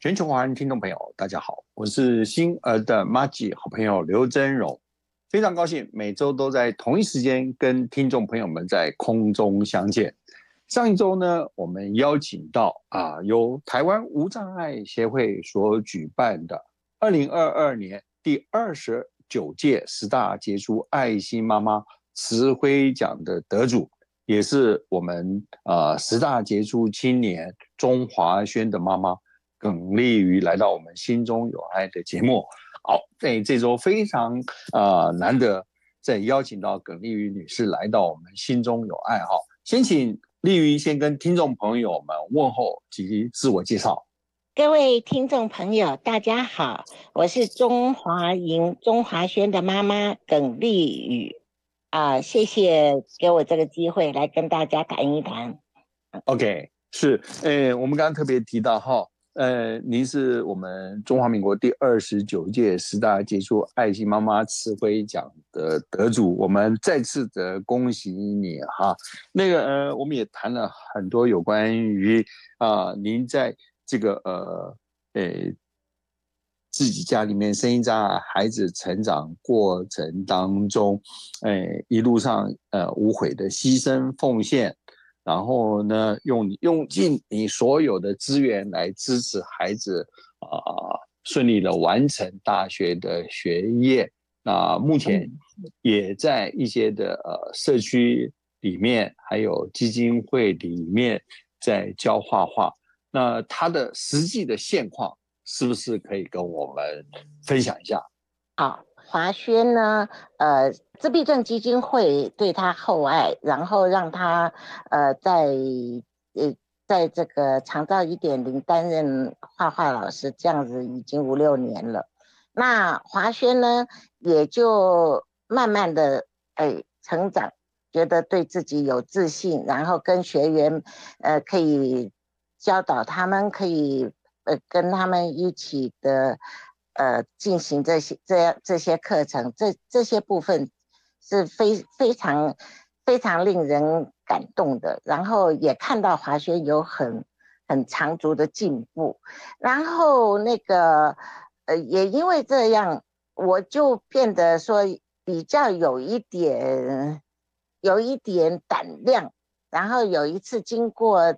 全球华人听众朋友，大家好，我是星儿的妈吉好朋友刘真荣，非常高兴每周都在同一时间跟听众朋友们在空中相见。上一周呢，我们邀请到由台湾无障碍协会所举办的2022年第29届10大杰出爱心妈妈慈辉奖的得主，也是我们10大杰出青年钟华轩的妈妈耿丽瑜来到我们心中有爱的节目。好，在这周非常难得再邀请到耿丽瑜女士来到我们心中有爱。先请丽瑜先跟听众朋友们问候及自我介绍。 各位听众朋友大家好，我是钟华轩的妈妈耿丽瑜谢谢给我这个机会来跟大家谈一谈。 OK， 是我们刚刚特别提到您是我们中华民国第29届10大杰出爱心妈妈慈辉奖的得主，我们再次的恭喜你哈。我们也谈了很多有关于您在这个自己家里面身心障碍孩子成长过程当中，一路上无悔的牺牲奉献。然后呢，用尽你所有的资源来支持孩子顺利的完成大学的学业。那目前也在一些的社区里面，还有基金会里面在教画画。那他的实际的现况是不是可以跟我们分享一下？ 好，华轩呢，自闭症基金会对他厚爱，然后让他在这个长照1.0担任画画老师，这样子已经5、6年了。那华轩呢，也就慢慢的成长，觉得对自己有自信，然后跟学员可以教导他们，可以跟他们一起的进行这些课程，这些部分是非常令人感动的。然后也看到华轩有很长足的进步，然后也因为这样，我就变得说比较有一点胆量。然后有一次经过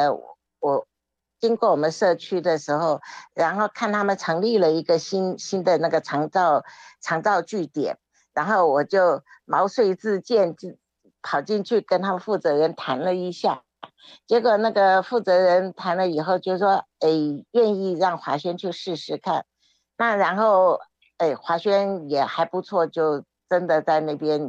我们社区的时候，然后看他们成立了一个新的那个长照据点，然后我就毛遂自荐，就跑进去跟他们负责人谈了一下。结果那个负责人谈了以后就说愿意让华轩去试试看。那然后华轩也还不错，就真的在那边